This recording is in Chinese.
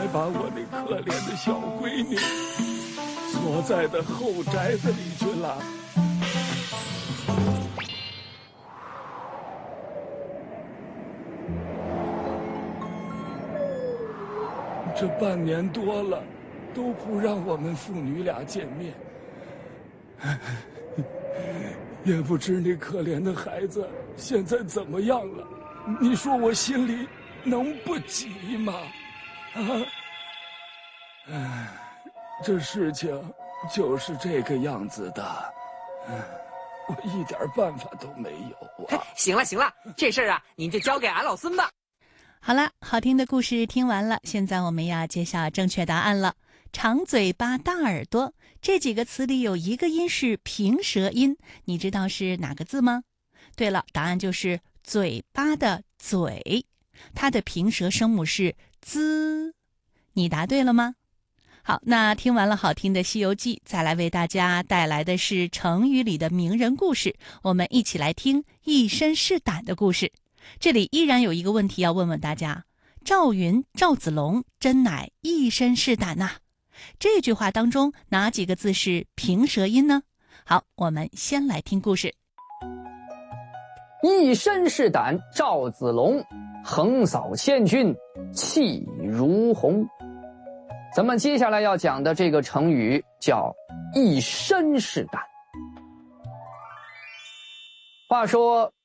把我那可怜的小闺女锁在的后宅子里去了。这半年多了，都不让我们父女俩见面，也不知那可怜的孩子现在怎么样了。你说我心里能不急吗？这事情就是这个样子的，我一点办法都没有啊。 行了，这事儿啊，您就交给俺老孙吧。 好了，好听的故事听完了，现在我们要揭晓正确答案了。长嘴巴大耳朵这几个词里有一个音是平舌音，你知道是哪个字吗？对了，答案就是嘴巴的嘴，它的平舌声母是滋。你答对了吗？好，那听完了好听的《西游记》，再来为大家带来的是成语里的名人故事，我们一起来听一身是胆的故事。这里依然有一个问题要问问大家，赵云、赵子龙真乃一身是胆呐，这句话当中哪几个字是平舌音呢？好，我们先来听故事。 一身是胆赵子龙，横扫千军气如虹。咱们接下来要讲的这个成语叫一身是胆。话说